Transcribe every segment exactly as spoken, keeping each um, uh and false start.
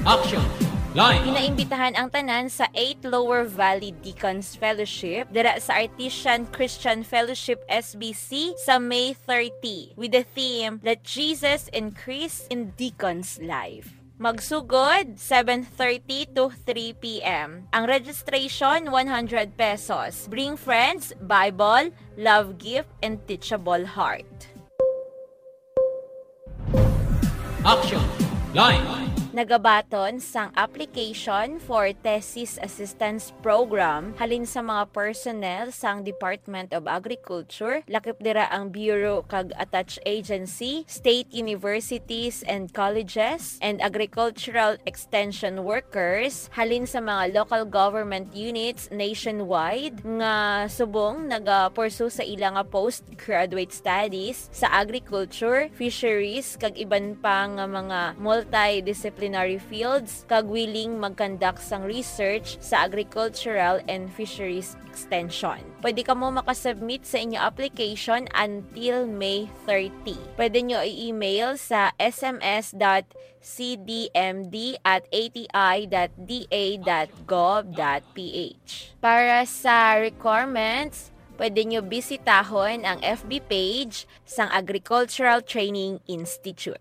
Action! Line! Pinaimbitahan ang tanan sa eighth Lower Valley Deacons Fellowship dira sa Artesian Christian Fellowship S B C sa May thirtieth with the theme Let Jesus Increase in Deacons' Life. Magsugod, seven thirty to three p.m. Ang registration, one hundred pesos. Bring friends, Bible, love gift, and teachable heart. Action! Line! Nagabaton sang application for thesis assistance program halin sa mga personnel sang Department of Agriculture, lakip dira ang Bureau kag attached agency, state universities and colleges, and agricultural extension workers halin sa mga local government units nationwide nga subong naga-pursue sa ilang postgraduate studies sa agriculture, fisheries kag iban pang mga multidisciplinary fields kag willing mag-conduct sang research sa agricultural and fisheries extension. Pwede ka mo makasubmit sa inyo application until May thirtieth. Pwede nyo i-email sa s m s dot c d m d at a t i dot d a dot gov dot p h. Para sa requirements, pwede nyo bisitahon ang F B page sang Agricultural Training Institute.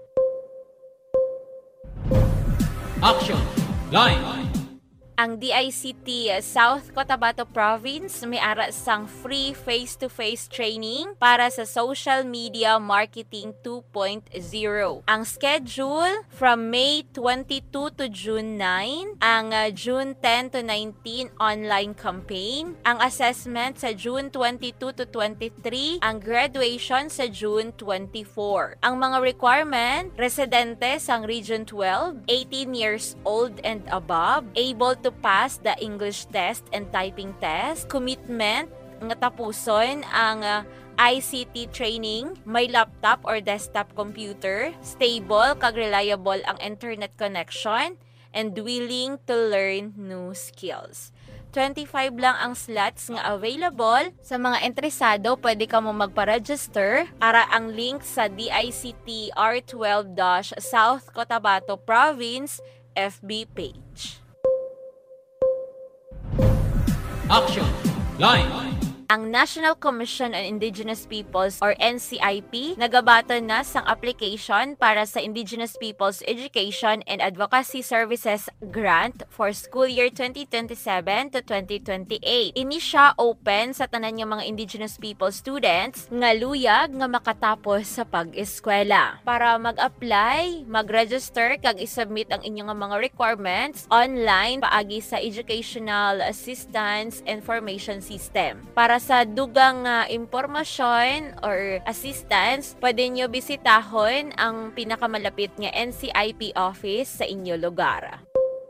Action! Line! Ang D I C T South Cotabato Province may ara sang free face-to-face training para sa Social Media Marketing two point oh. Ang schedule from May twenty-second to June ninth, ang uh, June tenth to nineteenth online campaign, ang assessment sa June twenty-second to twenty-third, ang graduation sa June twenty-fourth. Ang mga requirement, residente sang Region twelve, eighteen years old and above, able to pass the English test and typing test, commitment nga tapuson ang uh, I C T training, may laptop or desktop computer, stable kag reliable ang internet connection, and willing to learn new skills. twenty-five lang ang slots nga available. Sa mga interesado, pwede ka mo magpa-register. Ara ang link sa D I C T R twelve South Cotabato Province F B page. Action! Line! Ang National Commission on Indigenous Peoples or N C I P nagabaton na sang application para sa Indigenous Peoples Education and Advocacy Services Grant for school year twenty twenty-seven to twenty twenty-eight. Ini siya open sa tanan nga mga Indigenous People students nga luyag nga makatapos sa pag-eskwela. Para mag-apply, mag-register kag isubmit ang inyong mga requirements online paagi sa Educational Assistance Information System. Para sa dugang uh, impormasyon or assistance, pwede nyo bisitahon ang pinakamalapit nga N C I P office sa inyo lugar.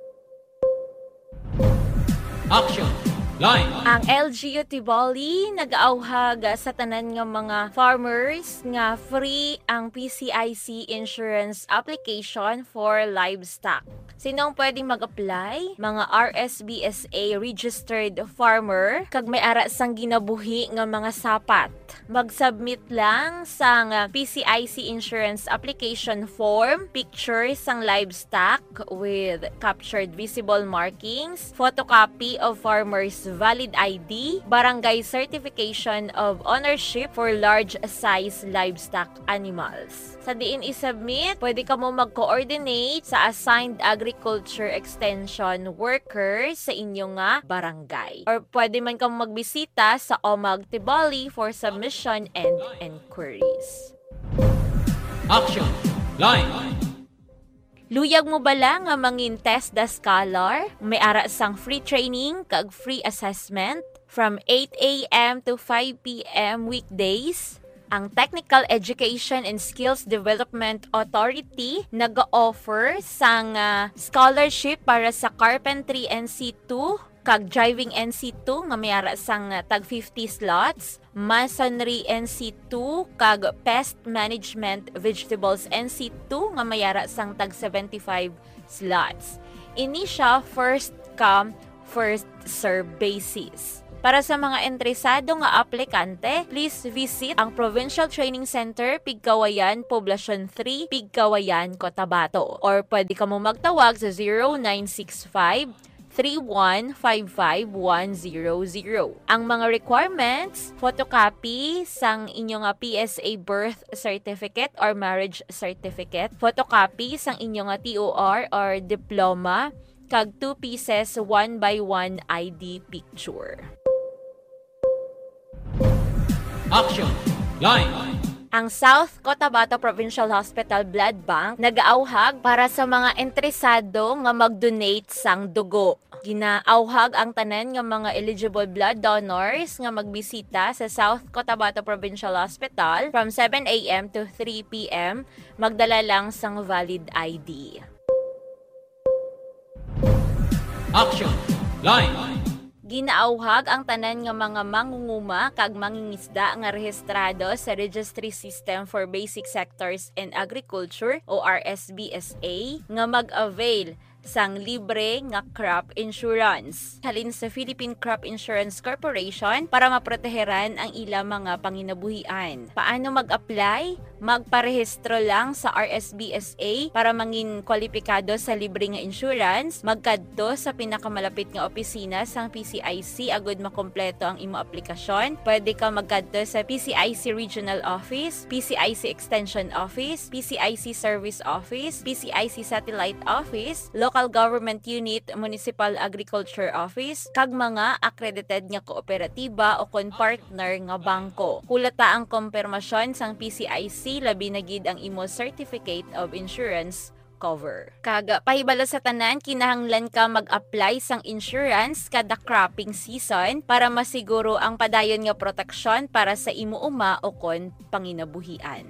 Action! Line! Ang L G U Tiboli nag-auhag sa tanan nga mga farmers nga free ang P C I C insurance application for livestock. Sinong pwedeng mag-apply? Mga R S B S A registered farmer kag may ara sang ginabuhi nga mga sapat. Mag-submit lang sang P C I C insurance application form, pictures sang livestock with captured visible markings, photocopy of farmer's valid I D, barangay certification of ownership for large-size livestock animals. Sa diin isubmit, pwede ka mo mag-coordinate sa assigned agriculture extension worker sa inyo nga barangay. Or pwede man ka magbisita sa O M A G Tiboli for submission and inquiries. Action! Line! Luyag mo bala nga mangin test the scholar? May ara sang free training kag free assessment from eight a.m. to five p.m. weekdays. Ang Technical Education and Skills Development Authority nag-offer sang uh, scholarship para sa Carpentry N C two kag Driving N C two nga may ara sang uh, tag fifty slots, Masonry N C two kag Pest Management Vegetables N C two nga may ara sang tag seventy-five slots. Ini siya first come, first serve basis. Para sa mga interesado nga aplikante, please visit ang Provincial Training Center, Pigkawayan, Poblacion three, Pigkawayan, Cotabato. Or pwede ka mo magtawag sa zero nine six five, three one five five one zero zero. Ang mga requirements, photocopy sang inyong P S A birth certificate or marriage certificate, photocopy sang inyong T O R or diploma, kag two pieces one by one I D picture. Action! Line! Ang South Cotabato Provincial Hospital Blood Bank nag-aawhag para sa mga interesado nga mag-donate sang dugo. Ginaawhag ang tanan nga mga eligible blood donors nga magbisita sa South Cotabato Provincial Hospital from seven a m to three p m Magdala lang sang valid I D. Action! Line! Ginaawhag ang tanan nga mga mangunguma kag mangingisda nga rehistrado sa Registry System for Basic Sectors in Agriculture o R S B S A nga mag-avail sang libre nga crop insurance halin sa Philippine Crop Insurance Corporation para maproteheran ang ilang mga panginabuhian. Paano mag-apply? Magparehistro lang sa R S B S A para mangin kwalipikado sa libre nga insurance. Magkadto sa pinakamalapit nga opisina sang P C I C agud makompleto ang imo aplikasyon. Pwede ka magkadto sa P C I C Regional Office, P C I C Extension Office, P C I C Service Office, P C I C Satellite Office, Local Government Unit, Municipal Agriculture Office, kag mga accredited nga kooperatiba o kon partner nga bangko. Kulata ang kumpirmasyon sang P C I C labi na gid ang imo Certificate of Insurance cover. Kaga pahibalo sa tanan, kinahanglan ka mag-apply sang insurance kada cropping season para masiguro ang padayon nga proteksyon para sa imo uma o kon panginabuhian.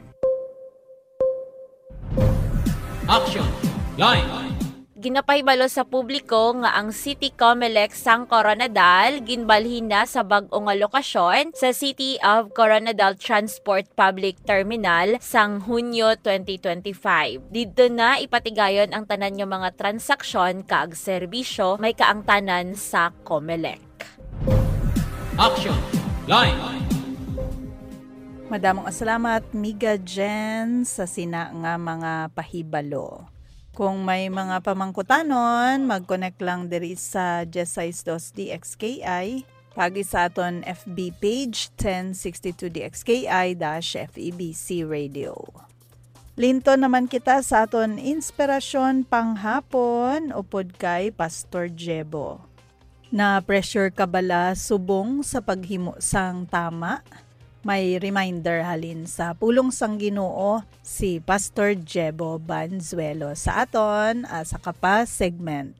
Action! Line! Ginapahibalo sa publiko nga ang City Comelec sang Coronadal ginbalhin na sa bag-o nga lokasyon sa City of Coronadal Transport Public Terminal sang Hunyo twenty twenty-five. Dito na ipatigayon ang tanan nga mga transaksyon kag serbisyo may kaangtanan sa Comelec. Action! Line! Madamong salamat, Miga Jen, sa sina nga mga pahibalo. Kung may mga pamangkutanon, mag-connect lang diri sa Jesais dos D X K I, pagi sa aton F B page ten sixty-two D X K I-F E B C Radio. Linto naman kita sa aton inspirasyon panghapon upod kay Pastor Jebo. Na pressure ka bala subong sa paghimo sang tama? May reminder halin sa pulong sang Ginoo si Pastor Jebo Banzuelo sa aton uh, sa kapa segment.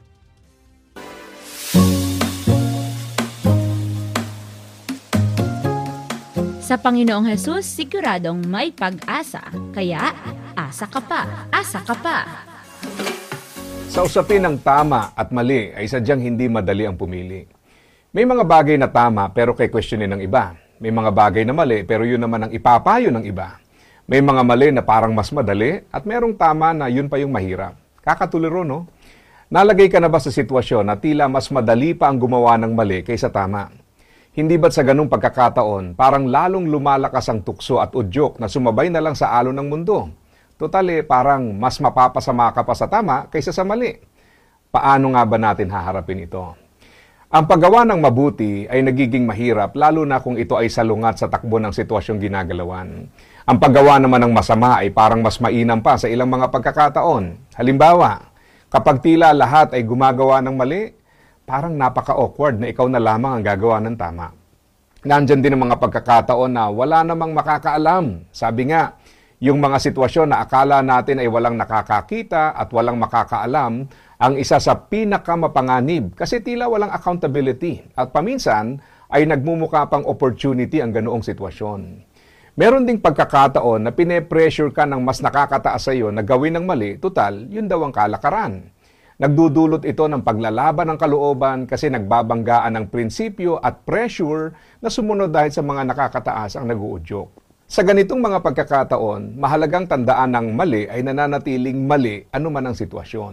Sa Panginoong Hesus, siguradong may pag-asa. Kaya, asa ka pa, asa ka pa. Sa usapin ng tama at mali ay sadyang hindi madali ang pumili. May mga bagay na tama pero kay questionin ng iba. May mga bagay na mali pero yun naman ang ipapayo ng iba. May mga mali na parang mas madali at merong tama na yun pa yung mahirap. Kakatuliro, no? Nalagay ka na ba sa sitwasyon na tila mas madali pa ang gumawa ng mali kaysa tama? Hindi ba't sa ganung pagkakataon, parang lalong lumalakas ang tukso at udyok na sumabay na lang sa alon ng mundo? Total eh, parang mas mapapasama ka pa sa tama kaysa sa mali. Paano nga ba natin haharapin ito? Ang paggawa ng mabuti ay nagiging mahirap lalo na kung ito ay salungat sa takbo ng sitwasyong ginagalawan. Ang paggawa naman ng masama ay parang mas mainam pa sa ilang mga pagkakataon. Halimbawa, kapag tila lahat ay gumagawa ng mali, parang napaka-awkward na ikaw na lamang ang gagawa ng tama. Nandyan din ang mga pagkakataon na wala namang makakaalam. Sabi nga, yung mga sitwasyon na akala natin ay walang nakakakita at walang makakaalam, ang isa sa pinakamapanganib kasi tila walang accountability at paminsan ay nagmumukha pang opportunity ang ganoong sitwasyon. Meron ding pagkakataon na pine-pressure ka ng mas nakakataas sa iyo na gawin ng mali, tutal, yun daw ang kalakaran. Nagdudulot ito ng paglalaban ng kalooban kasi nagbabanggaan ng prinsipyo at pressure na sumunod dahil sa mga nakakataas ang nag-uudyok. Sa ganitong mga pagkakataon, mahalagang tandaan ng mali ay nananatiling mali anuman ang sitwasyon.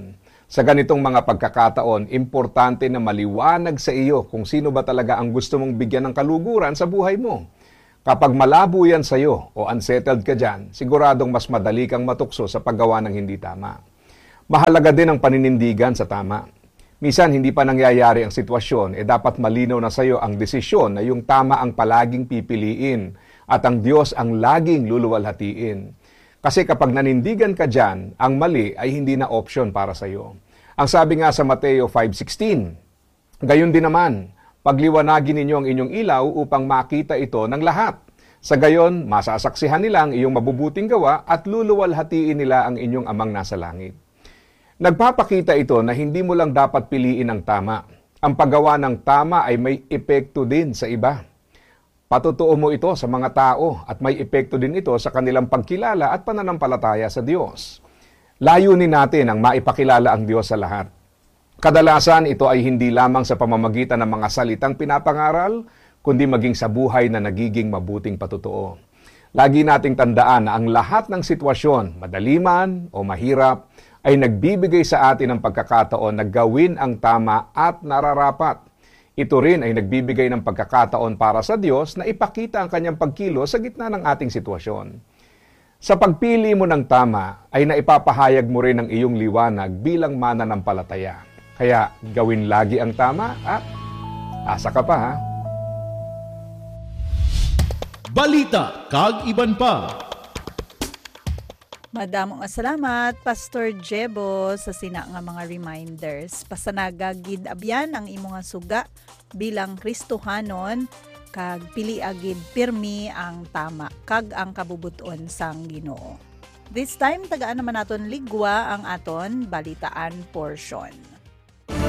Sa ganitong mga pagkakataon, importante na maliwanag sa iyo kung sino ba talaga ang gusto mong bigyan ng kaluguran sa buhay mo. Kapag malabo yan sa iyo o unsettled ka dyan, siguradong mas madali kang matukso sa paggawa ng hindi tama. Mahalaga din ang paninindigan sa tama. Minsan hindi pa nangyayari ang sitwasyon, eh dapat malinaw na sa iyo ang desisyon na yung tama ang palaging pipiliin at ang Diyos ang laging luluwalhatiin. Kasi kapag nanindigan ka dyan, ang mali ay hindi na option para sa iyo. Ang sabi nga sa Mateo five sixteen, gayon din naman, pagliwanagin ninyo ang inyong ilaw upang makita ito ng lahat. Sa gayon, masasaksihan nila ang iyong mabubuting gawa at luluwalhatiin nila ang inyong amang nasa langit. Nagpapakita ito na hindi mo lang dapat piliin ang tama. Ang paggawa ng tama ay may epekto din sa iba. Patutuo mo ito sa mga tao at may epekto din ito sa kanilang pagkilala at pananampalataya sa Diyos. Layunin natin ang maipakilala ang Diyos sa lahat. Kadalasan ito ay hindi lamang sa pamamagitan ng mga salitang pinapangaral, kundi maging sa buhay na nagiging mabuting patutuo. Lagi nating tandaan na ang lahat ng sitwasyon, madali man o mahirap, ay nagbibigay sa atin ng pagkakataon na gawin ang tama at nararapat. Ito rin ay nagbibigay ng pagkakataon para sa Diyos na ipakita ang kanyang pagkilos sa gitna ng ating sitwasyon. Sa pagpili mo ng tama, ay naipapahayag mo rin ang iyong liwanag bilang mananampalataya. Kaya gawin lagi ang tama at asa ka pa ha. Balita kag iban pa. Madamong salamat, Pastor Jebo, sa sina nga mga reminders. Pasanagagid abyan ang imong suga bilang Kristohanon, kag pili agid pirmi ang tama, kag ang kabubuton sang Ginoo. This time, tagaan naman naton ligwa ang aton balitaan portion.